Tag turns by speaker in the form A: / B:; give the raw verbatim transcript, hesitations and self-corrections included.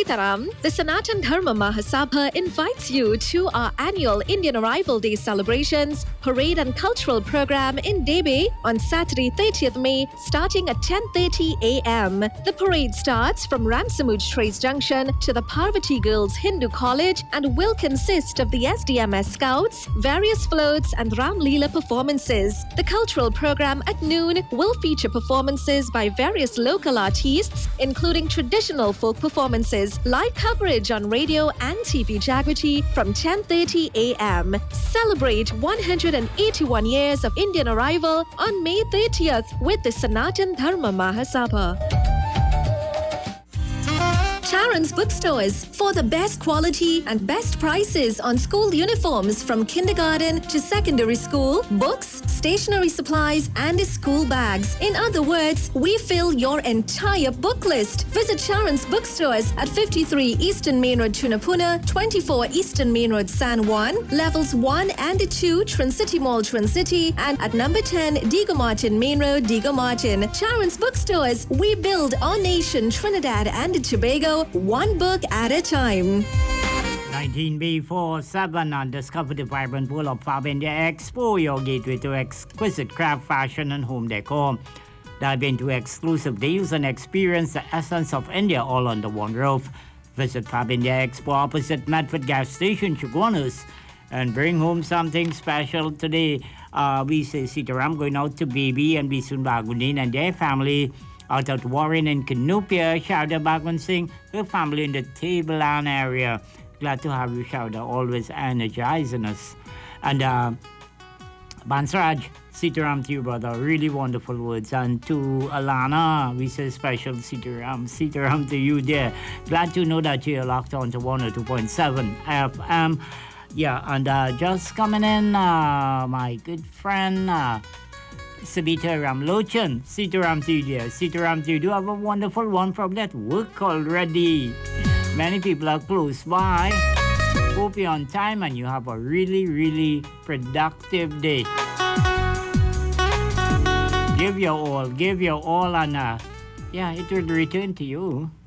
A: Sitaram, the Sanatan Dharma Mahasabha invites you to our annual Indian Arrival Day celebrations, parade and cultural program in Debe on Saturday thirtieth May starting at ten thirty a m. The parade starts from Ramsamuj Trace Junction to the Parvati Girls Hindu College and will consist of the S D M S Scouts, various floats and Ram Leela performances. The cultural program at noon will feature performances by various local artists, including traditional folk performances, live coverage on radio and T V Jagriti from ten thirty a m. Celebrate one hundred eighty-one years of Indian arrival on May thirtieth with the Sanatan Dharma Mahasabha. Charan's Bookstores for the best quality and best prices on school uniforms from kindergarten to secondary school, books, stationery supplies, and school bags. In other words, we fill your entire book list. Visit Charan's Bookstores at fifty-three Eastern Main Road, Tunapuna, twenty-four Eastern Main Road, San Juan, levels one and two, Trincity Mall, Trincity, and at number ten, Diego Martin Main Road, Diego Martin. Charan's Bookstores, we build our nation, Trinidad and Tobago, one book at a time.
B: nineteen B forty-seven and discover the vibrant world of Fab India Expo, your gateway to exquisite craft, fashion and home decor. Dive into exclusive deals and experience the essence of India all under one roof. Visit Fab India Expo opposite Medford Gas Station, Chaguanas, and bring home something special today. Uh, we say Sitaram going out to Baby and Bisun Bagundin and their family out at Warren and Canopia. Shauda Bagun Singh, her family in the Tableland area. Glad to have you, Shauda, always energizing us. And uh, Bansraj, Sitaram to you, brother. Really wonderful words. And to Alana, we say special Sitaram. Sitaram to you there. Glad to know that you're locked on to one oh two point seven F M. Yeah, and uh, just coming in, uh, my good friend, uh, Sabita Ramlochan. Sitaram to you there. Sitaram to you. Do have a wonderful one from that work already. Many people are close by. Hope you're on time and you have a really, really productive day. Give your all, give your all, and uh, yeah, it will return to you.